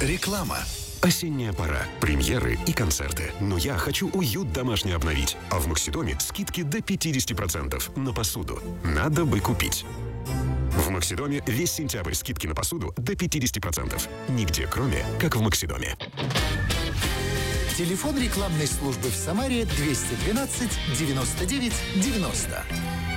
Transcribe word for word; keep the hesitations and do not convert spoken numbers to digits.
Реклама. Осенняя пора, премьеры и концерты. Но я хочу уют домашний обновить. А в Максидоме скидки до пятьдесят процентов на посуду. Надо бы купить. В Максидоме весь сентябрь скидки на посуду до пятьдесят процентов. Нигде, кроме как в Максидоме. Телефон рекламной службы в Самаре двести двенадцать девяносто девять девяносто.